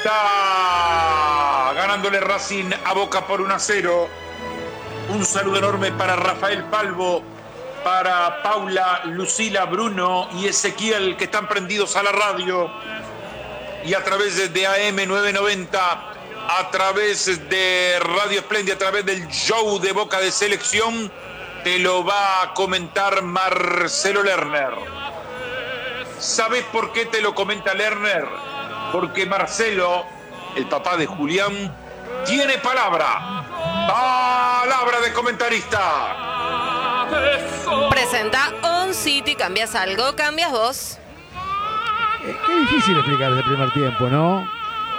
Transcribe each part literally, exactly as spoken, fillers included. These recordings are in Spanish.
Está ganándole Racing a Boca por uno a cero. Un saludo enorme para Rafael Palvo, para Paula, Lucila, Bruno y Ezequiel, que están prendidos a la radio y a través de A M novecientos noventa, a través de Radio Espléndida, a través del show de Boca de Selección. Te lo va a comentar Marcelo Lerner. ¿Sabes por qué te lo comenta Lerner? Porque Marcelo, el papá de Julián, tiene palabra. Palabra de comentarista. Presenta On City. ¿Cambias algo? ¿Cambias vos? Eh, qué difícil explicar ese primer tiempo, ¿no?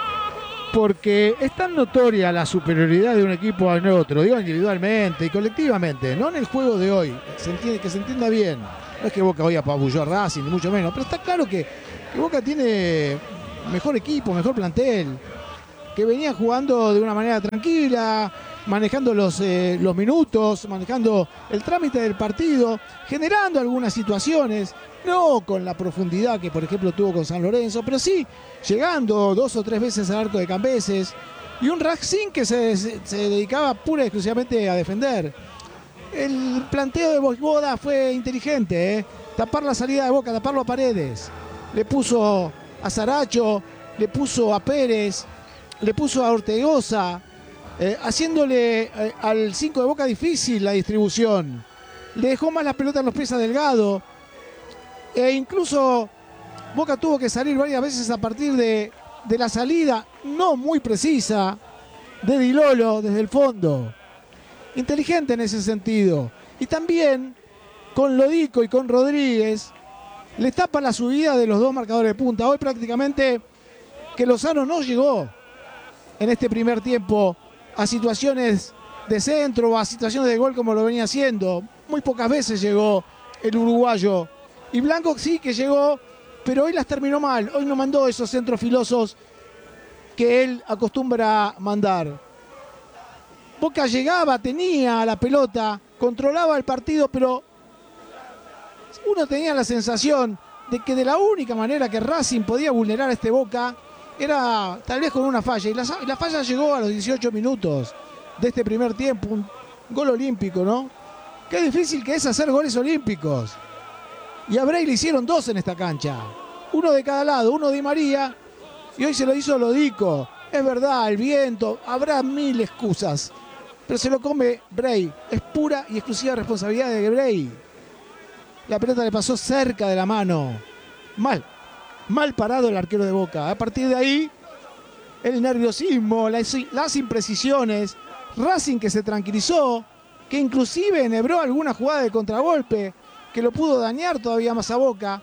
Porque es tan notoria la superioridad de un equipo al otro, digo individualmente y colectivamente, no en el juego de hoy, se entiende, que se entienda bien. No es que Boca hoy apabulló a Racing, ni mucho menos, pero está claro que, que Boca tiene mejor equipo, mejor plantel, que venía jugando de una manera tranquila, manejando los, eh, los minutos, manejando el trámite del partido, generando algunas situaciones, no con la profundidad que por ejemplo tuvo con San Lorenzo, pero sí llegando dos o tres veces al arco de Cambeses, y un Racing que se, se, se dedicaba pura y exclusivamente a defender. El planteo de Vojvoda fue inteligente, ¿eh? Tapar la salida de Boca, taparlo a Paredes. Le puso a Saracho, le puso a Pérez, le puso a Ortegoza, eh, haciéndole eh, al cinco de Boca difícil la distribución. Le dejó más la pelota en los pies a Delgado. E incluso Boca tuvo que salir varias veces a partir de, de la salida, no muy precisa, de Di Lolo desde el fondo. Inteligente en ese sentido. Y también con Lodico y con Rodríguez le tapa la subida de los dos marcadores de punta. Hoy prácticamente que Lozano no llegó en este primer tiempo a situaciones de centro o a situaciones de gol como lo venía haciendo. Muy pocas veces llegó el uruguayo. Y Blanco sí que llegó, pero hoy las terminó mal. Hoy no mandó esos centros filosos que él acostumbra mandar. Boca llegaba, tenía la pelota, controlaba el partido, pero uno tenía la sensación de que de la única manera que Racing podía vulnerar a este Boca era tal vez con una falla. Y la, y la falla llegó a los dieciocho minutos de este primer tiempo. Un gol olímpico, ¿no? Qué difícil que es hacer goles olímpicos. Y a Bray le hicieron dos en esta cancha. Uno de cada lado, uno de María. Y hoy se lo hizo Lodico. Es verdad, el viento, habrá mil excusas. Pero se lo come Bray. Es pura y exclusiva responsabilidad de Bray. La pelota le pasó cerca de la mano. Mal. Mal parado el arquero de Boca. A partir de ahí, el nerviosismo, las, las imprecisiones. Racing que se tranquilizó, que inclusive enhebró alguna jugada de contragolpe, que lo pudo dañar todavía más a Boca.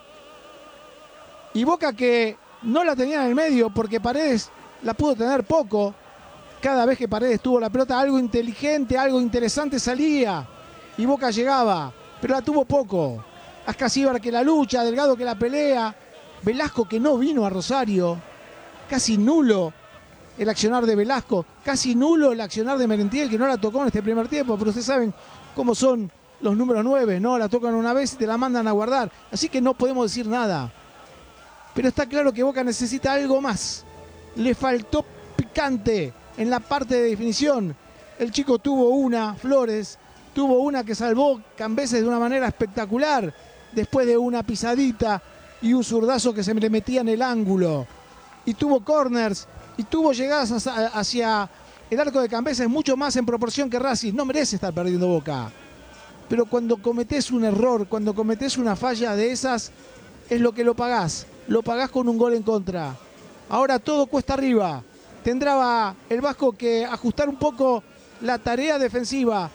Y Boca que no la tenía en el medio porque Paredes la pudo tener poco. Cada vez que Paredes tuvo la pelota, algo inteligente, algo interesante salía. Y Boca llegaba, pero la tuvo poco. Ascasíbar que la lucha, Delgado que la pelea. Velasco que no vino a Rosario. Casi nulo el accionar de Velasco. Casi nulo el accionar de Merentiel, que no la tocó en este primer tiempo. Pero ustedes saben cómo son los números nueve, ¿no? La tocan una vez y te la mandan a guardar. Así que no podemos decir nada. Pero está claro que Boca necesita algo más. Le faltó picante en la parte de definición. El chico tuvo una, Flores, tuvo una que salvó Cambeses de una manera espectacular, después de una pisadita y un zurdazo que se le metía en el ángulo. Y tuvo corners, y tuvo llegadas hacia el arco de Cambeses mucho más en proporción que Racing. No merece estar perdiendo Boca. Pero cuando cometés un error, cuando cometés una falla de esas, es lo que lo pagás. Lo pagás con un gol en contra. Ahora todo cuesta arriba. Tendrá el Vasco que ajustar un poco la tarea defensiva.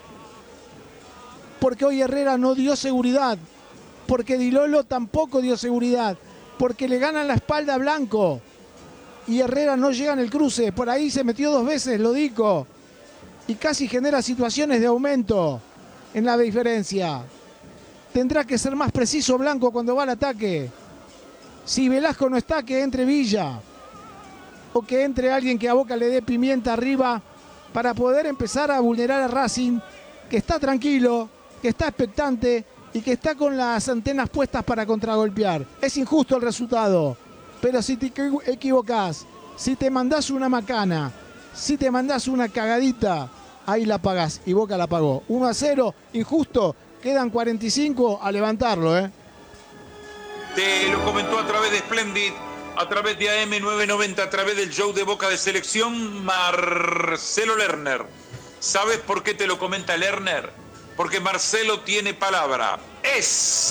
Porque hoy Herrera no dio seguridad. Porque Di Lolo tampoco dio seguridad. Porque le ganan la espalda a Blanco. Y Herrera no llega en el cruce. Por ahí se metió dos veces, Lodico. Y casi genera situaciones de aumento en la diferencia. Tendrá que ser más preciso Blanco cuando va al ataque. Si Velasco no está, que entre Villa. O que entre alguien que a Boca le dé pimienta arriba para poder empezar a vulnerar a Racing, que está tranquilo, que está expectante y que está con las antenas puestas para contragolpear. Es injusto el resultado, pero si te equivocás Si te mandás una macana, si te mandás una cagadita, ahí la pagás. Y Boca la pagó. uno a cero, injusto. Quedan cuarenta y cinco a levantarlo, ¿eh? Te lo comentó a través de Splendid, a través de A M novecientos noventa, a través del show de Boca de Selección, Marcelo Lerner. ¿Sabes por qué te lo comenta Lerner? Porque Marcelo tiene palabra. Es